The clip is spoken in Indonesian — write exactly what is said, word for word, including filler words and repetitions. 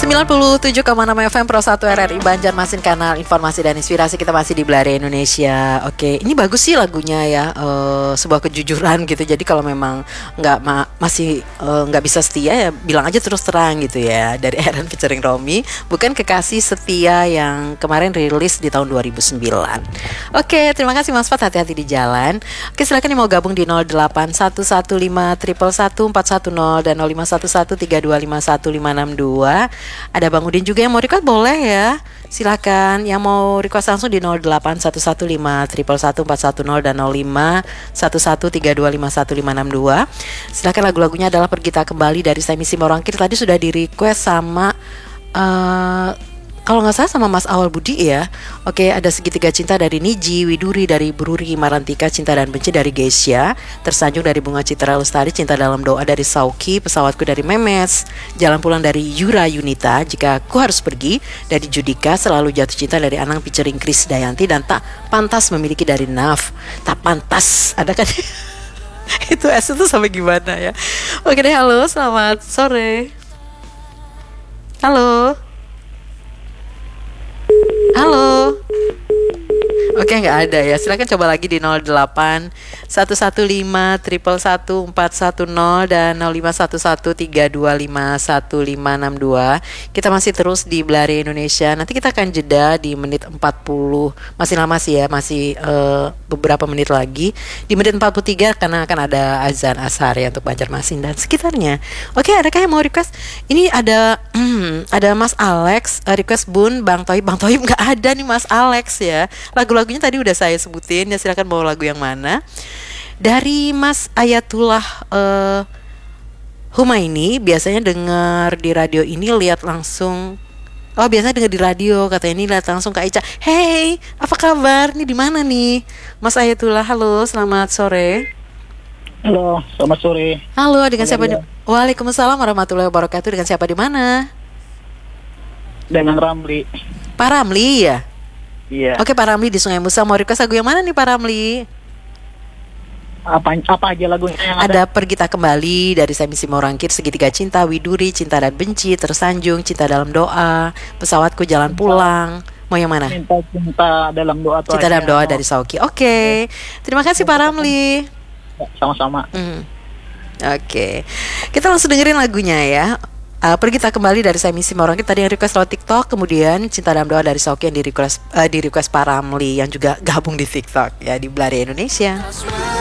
sembilan puluh tujuh koma enam F M Pro satu R R I Banjarmasin, kanal informasi dan inspirasi. Kita masih di Belari Indonesia. Oke, ini bagus sih lagunya ya, uh, sebuah kejujuran gitu. Jadi kalau memang nggak ma- masih uh, nggak bisa setia ya bilang aja terus terang gitu ya. Dari Aaron featuring Romi, bukan kekasih setia yang kemarin rilis di tahun dua ribu sembilan. Oke, terima kasih Mas Fat, hati-hati di jalan. Oke, silakan yang mau gabung di nol delapan satu satu lima satu satu empat satu nol dan nol lima satu satu tiga dua lima satu lima enam dua. Ada Bang Udin juga yang mau request, boleh ya. Silakan yang mau request langsung di nol delapan satu satu lima satu satu empat satu nol dan nol lima satu satu tiga dua lima satu lima enam dua. Silakan, lagu-lagunya adalah Pergi Tak Kembali dari Semi Simorangkir. Tadi sudah di request sama uh, kalau nggak salah sama Mas Awal Budi ya. Oke, ada Segitiga Cinta dari Niji, Widuri dari Bruri, Marantika, Cinta dan Benci dari Geisha, Tersanjung dari Bunga Citra Lestari, Cinta Dalam Doa dari Sauki, Pesawatku dari Memes, Jalan Pulang dari Yura Yunita, Jika Ku Harus Pergi dari Judika, Selalu Jatuh Cinta dari Anang featuring Kris Dayanti, dan Tak Pantas Memiliki dari Naf. Tak pantas, ada kan? Itu S itu sampai gimana ya? Oke deh, halo, selamat sore. Halo. Halo. Oke, nggak ada ya. Silakan coba lagi di nol delapan satu satu lima satu satu empat satu nol dan nol lima satu satu tiga dua lima satu lima enam dua. Kita masih terus di Belari Indonesia. Nanti kita akan jeda di menit empat puluh. Masih lama sih ya, masih uh, beberapa menit lagi. Di menit empat puluh tiga karena akan ada azan ashar ya untuk Banjarmasin dan sekitarnya. Oke, adakah yang mau request? Ini ada hmm, ada Mas Alex uh, request Bun, Bang Toib. Bang Toib nggak ada nih Mas Alex ya. Lagu-lagunya tadi udah saya sebutin ya, silakan bawa lagu yang mana. Dari Mas Ayatullah uh, Humaini, biasanya dengar di radio ini, lihat langsung. Oh, biasanya dengar di radio, katanya ini lihat langsung Kak Ica. Hey, apa kabar? Nih di mana nih? Mas Ayatullah, halo, selamat sore. Halo, selamat sore. Halo, dengan siapa? Di- Waalaikumsalam warahmatullahi wabarakatuh. Dengan siapa di mana? Dengan Ramli. Pak Ramli ya? Iya. Oke, Pak Ramli di Sungai Musa, mau request lagu yang mana nih Pak Ramli? Apa apa aja lagunya yang Ada ada? Pergi Tak Kembali dari Semi Simorangkir, Segitiga Cinta, Widuri, Cinta dan Benci, Tersanjung, Cinta Dalam Doa, Pesawatku, Jalan Pulang. Mau yang mana? Minta cinta dalam doa tuh Cinta aja. Dalam Doa dari Sauki. Oke, terima kasih Pak Ramli. Sama-sama. Hmm. Oke, kita langsung dengerin lagunya ya. Uh, Pergi Tak Kembali dari Semi Simorangkir, tadi yang request lewat TikTok. Kemudian Cinta Dalam Doa dari Sauki yang di request uh, di request Pak Ramli yang juga gabung di TikTok ya, di Belari Indonesia.